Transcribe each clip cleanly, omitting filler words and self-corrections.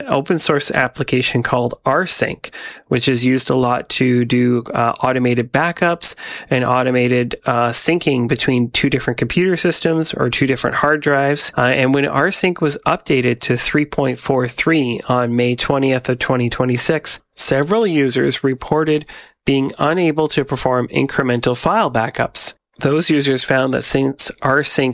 open source application called rsync, which is used a lot to do automated backups and automated syncing between two different computer systems or two different hard drives. And when rsync was updated to 3.43 on May 20th of 2026, several users reported being unable to perform incremental file backups. Those users found that since rsync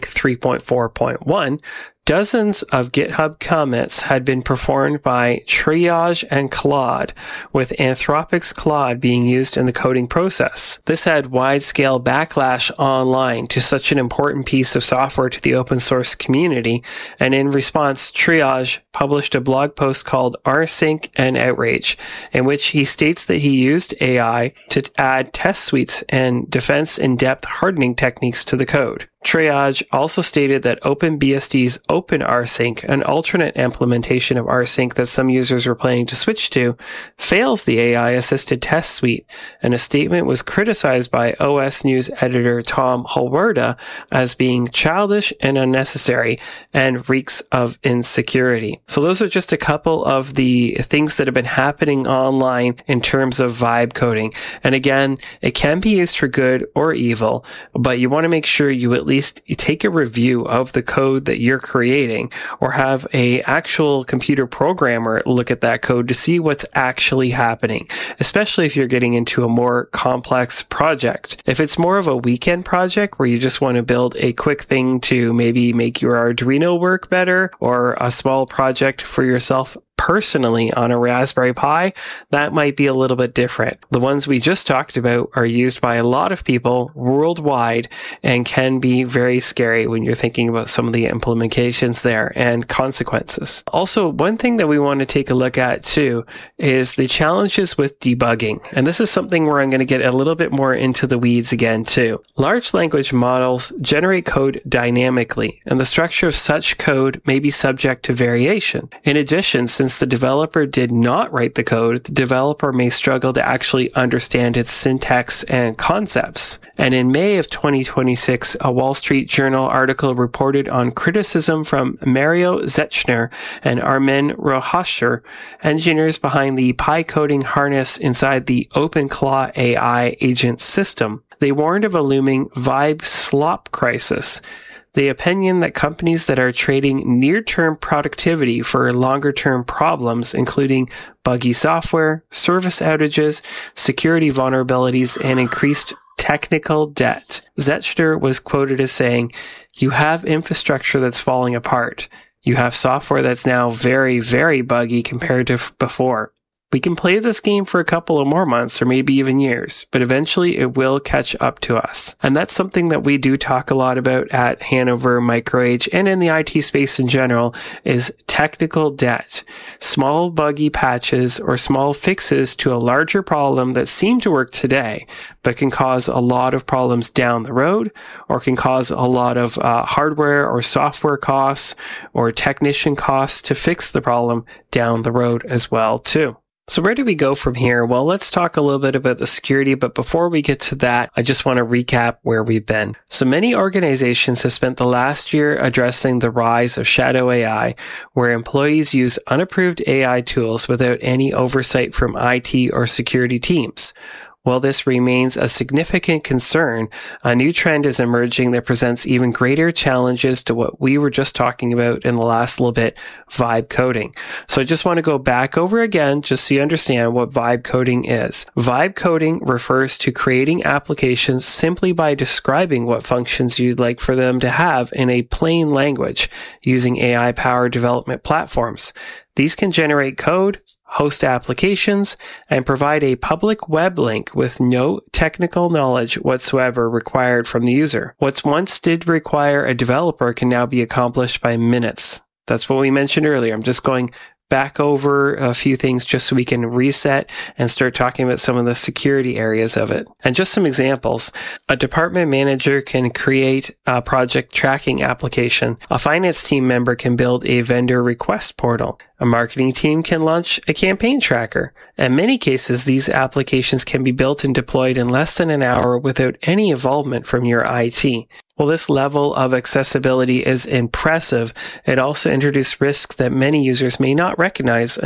3.4.1, dozens of GitHub commits had been performed by Triage and Claude, with Anthropic's Claude being used in the coding process. This had wide-scale backlash online to such an important piece of software to the open source community, and in response, Triage published a blog post called rsync and outrage, in which he states that he used AI to add test suites and defense in-depth hardening techniques to the code. Triage also stated that OpenBSD's OpenRSync, an alternate implementation of rsync that some users were planning to switch to, fails the AI-assisted test suite, and a statement was criticized by OS News editor Tom Halwerda as being childish and unnecessary and reeks of insecurity. So those are just a couple of the things that have been happening online in terms of vibe coding. And again, it can be used for good or evil, but you want to make sure you at least take a review of the code that you're creating, or have a actual computer programmer look at that code to see what's actually happening, especially if you're getting into a more complex project. If it's more of a weekend project where you just want to build a quick thing to maybe make your Arduino work better, or a small project for yourself personally on a Raspberry Pi, that might be a little bit different. The ones we just talked about are used by a lot of people worldwide and can be very scary when you're thinking about some of the implementations there and consequences. Also, one thing that we want to take a look at too is the challenges with debugging. And this is something where I'm going to get a little bit more into the weeds again too. Large language models generate code dynamically, and the structure of such code may be subject to variation. In addition, since the developer did not write the code, the developer may struggle to actually understand its syntax and concepts. And in May of 2026, a Wall Street Journal article reported on criticism from Mario Zechner and Armen Rohasher, engineers behind the Pi coding harness inside the OpenClaw AI agent system. They warned of a looming vibe slop crisis. The opinion that companies that are trading near-term productivity for longer-term problems, including buggy software, service outages, security vulnerabilities, and increased technical debt. Zechner was quoted as saying, "You have infrastructure that's falling apart. You have software that's now very, very buggy compared to before. We can play this game for a couple of more months or maybe even years, but eventually it will catch up to us." And that's something that we do talk a lot about at Hanover MicroAge and in the IT space in general, is technical debt. Small buggy patches or small fixes to a larger problem that seem to work today, but can cause a lot of problems down the road, or can cause a lot of hardware or software costs or technician costs to fix the problem down the road as well too. So where do we go from here? Well, let's talk a little bit about the security, but before we get to that, I just want to recap where we've been. So many organizations have spent the last year addressing the rise of shadow AI, where employees use unapproved AI tools without any oversight from IT or security teams. While this remains a significant concern, a new trend is emerging that presents even greater challenges to what we were just talking about in the last little bit, vibe coding. So I just want to go back over again just so you understand what vibe coding is. Vibe coding refers to creating applications simply by describing what functions you'd like for them to have in a plain language using AI-powered development platforms. These can generate code, host applications, and provide a public web link with no technical knowledge whatsoever required from the user. What once did require a developer can now be accomplished by minutes. That's what we mentioned earlier. I'm just going back over a few things just so we can reset and start talking about some of the security areas of it. And just some examples. A department manager can create a project tracking application. A finance team member can build a vendor request portal. A marketing team can launch a campaign tracker. In many cases, these applications can be built and deployed in less than an hour without any involvement from your IT. While this level of accessibility is impressive, it also introduced risks that many users may not recognize